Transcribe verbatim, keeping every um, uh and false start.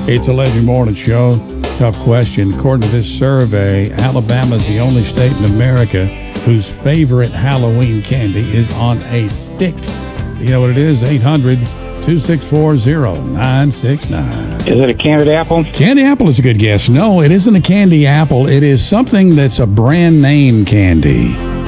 It's a Legend Morning Show. Tough question. According to this survey, Alabama is the only state in America whose favorite Halloween candy is on a stick. You know what it is? eight hundred, two six four, zero nine six nine. Is it a candied apple? Candy apple is a good guess. No, it isn't a candy apple. It is something that's a brand name candy.